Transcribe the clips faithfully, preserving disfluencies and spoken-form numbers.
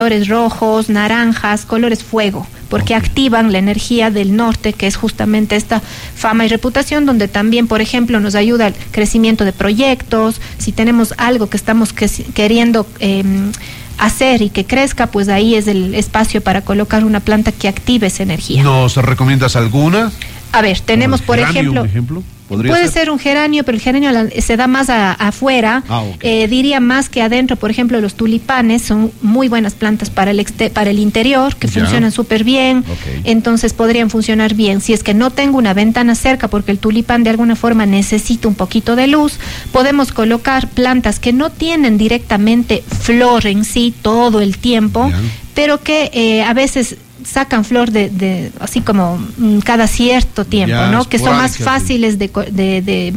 colores rojos, naranjas, colores fuego, porque okay. activan la energía del norte, que es justamente esta fama y reputación, donde también, por ejemplo, nos ayuda al crecimiento de proyectos. Si tenemos algo que estamos que, queriendo eh, hacer y que crezca, pues ahí es el espacio para colocar una planta que active esa energía. ¿Nos recomiendas alguna? A ver, tenemos, por ejemplo... ejemplo? Puede ser? ser un geranio, pero el geranio la, se da más a, afuera, ah, okay. eh, diría más que adentro. Por ejemplo, los tulipanes son muy buenas plantas para el exter para el interior, que ya. funcionan súper bien, okay. entonces podrían funcionar bien. Si es que no tengo una ventana cerca, porque el tulipán de alguna forma necesita un poquito de luz, podemos colocar plantas que no tienen directamente flor en sí todo el tiempo, ya. pero que eh, a veces... sacan flor de, de así como cada cierto tiempo, ya, ¿no? Que son más fáciles de, de, de,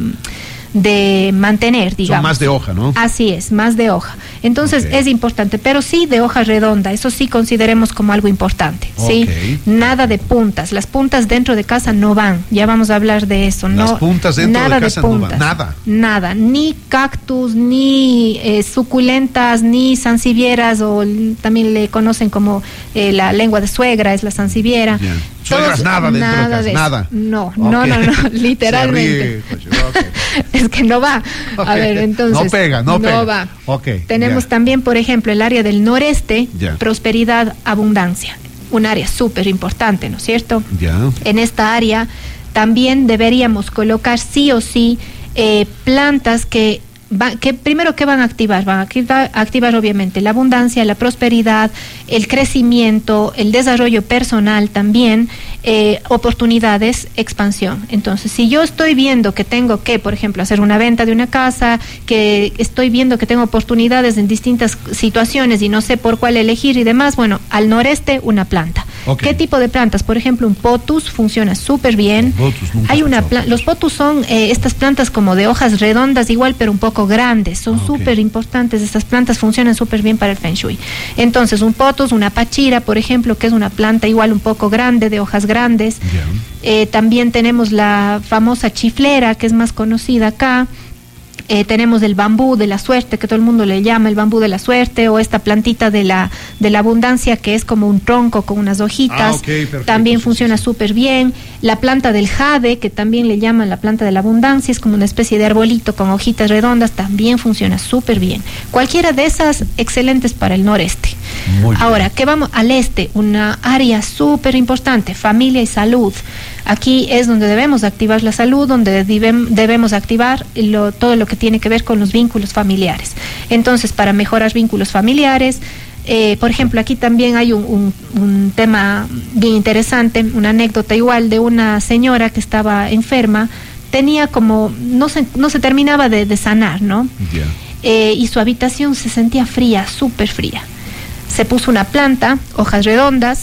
de mantener, digamos. Son más de hoja, ¿no? Así es, más de hoja. Entonces okay. es importante, pero sí de hoja redonda, eso sí consideremos como algo importante, ¿sí? Okay. Nada de puntas, las puntas dentro de casa no van, ya vamos a hablar de eso. Las no, puntas dentro nada de casa de puntas, no van, nada. Nada, ni cactus, ni eh, suculentas, ni sansevieras, o también le conocen como eh, la lengua de suegra, es la sanseviera. Yeah. Suegras, nada dentro nada de casa, de nada. No, okay. no, no, no, literalmente. Se ríe, okay. Es que no va. Okay. A ver, entonces. No pega, no, no pega. va. Okay. Tenemos yeah. también, por ejemplo, el área del noreste, yeah. prosperidad, abundancia. Un área súper importante, ¿no es cierto? Yeah. En esta área también deberíamos colocar sí o sí eh, plantas que Va, que primero, ¿qué van a activar? Van a activar, activar obviamente la abundancia, la prosperidad, el crecimiento, el desarrollo personal también, eh, oportunidades, expansión. Entonces, si yo estoy viendo que tengo que, por ejemplo, hacer una venta de una casa, que estoy viendo que tengo oportunidades en distintas situaciones y no sé por cuál elegir y demás, bueno, al noreste una planta. Okay. ¿Qué tipo de plantas? Por ejemplo, un potus funciona súper bien. Potus, Hay una pla- los potus son eh, estas plantas como de hojas redondas igual, pero un poco grandes, son súper ah, okay. importantes, estas plantas funcionan súper bien para el Feng Shui. Entonces, un potus, una pachira, por ejemplo, que es una planta igual un poco grande, de hojas grandes. Yeah. Eh, también tenemos la famosa chiflera, que es más conocida acá. Eh, tenemos el bambú de la suerte, que todo el mundo le llama el bambú de la suerte, o esta plantita de la de la abundancia, que es como un tronco con unas hojitas. Ah, okay, también sí, funciona sí, sí. súper bien. La planta del jade, que también le llaman la planta de la abundancia, es como una especie de arbolito con hojitas redondas, también funciona súper bien. Cualquiera de esas, excelentes para el noreste. Muy Ahora, bien. ¿qué vamos? Al este, una área súper importante, familia y salud. Aquí es donde debemos activar la salud, donde debemos activar lo, todo lo que tiene que ver con los vínculos familiares. Entonces, para mejorar vínculos familiares, eh, por ejemplo, aquí también hay un, un, un tema bien interesante, una anécdota igual de una señora que estaba enferma, tenía como, no se, no se terminaba de, de sanar, ¿no? Yeah. Eh, y su habitación se sentía fría, súper fría. Se puso una planta, hojas redondas,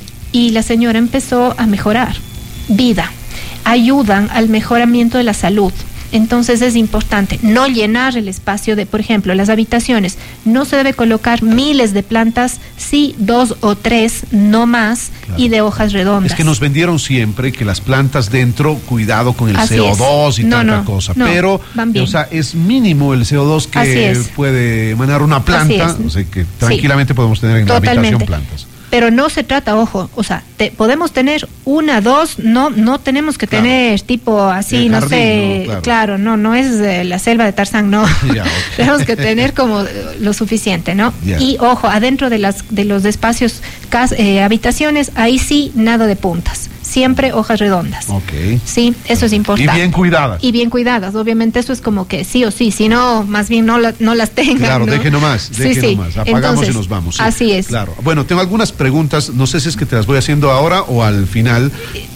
y la señora empezó a mejorar. Vida, ayudan al mejoramiento de la salud. Entonces es importante no llenar el espacio de, por ejemplo, las habitaciones. No se debe colocar miles de plantas, sí dos o tres, no más, claro. y de hojas redondas. Es que nos vendieron siempre que las plantas dentro, cuidado con el Así C O dos es. y no, tanta no, cosa, no, pero o sea, es mínimo el C O dos que puede emanar una planta, o sea, que tranquilamente sí. podemos tener en Totalmente. la habitación plantas. Pero no se trata, ojo, o sea, te, podemos tener una, dos, no no tenemos que claro. tener tipo así, el no jardín, sé, no, claro. claro, no, no es eh, la selva de Tarzán, no. Ya, okay. Tenemos que tener como lo suficiente, ¿no? Ya. Y ojo, adentro de las de los espacios, cas, eh, habitaciones, ahí sí, nada de puntas. Siempre hojas redondas. Ok. Sí, eso es importante. Y bien cuidadas. Y bien cuidadas. Obviamente eso es como que sí o sí, si no, más bien no, la, no las tengan. Claro, ¿no? deje nomás, deje sí, sí. nomás. Apagamos Entonces, y nos vamos. Sí. Así es. Claro. Bueno, tengo algunas preguntas, no sé si es que te las voy haciendo ahora o al final,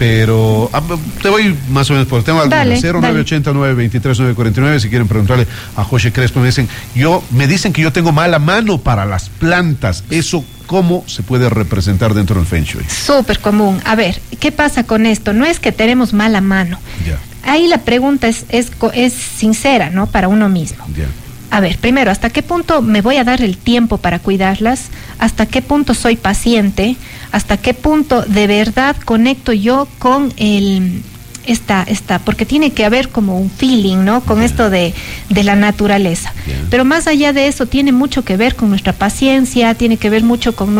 pero ah, te voy más o menos por tengo algunas. cero nueve ochenta, nueve veintitrés, nueve cuarenta y nueve, si quieren preguntarle a José Crespo, me dicen, yo, me dicen que yo tengo mala mano para las plantas. Eso, ¿cómo se puede representar dentro del Feng Shui? Súper común. A ver, ¿qué pasa con esto? No es que tenemos mala mano. Ya. Ahí la pregunta es, es, es sincera, ¿no? Para uno mismo. Ya. A ver, primero, ¿hasta qué punto me voy a dar el tiempo para cuidarlas? ¿Hasta qué punto soy paciente? ¿Hasta qué punto de verdad conecto yo con el... Esta, esta, porque tiene que haber como un feeling, ¿no? Con yeah. esto de, de la naturaleza. Yeah. Pero más allá de eso, tiene mucho que ver con nuestra paciencia, tiene que ver mucho con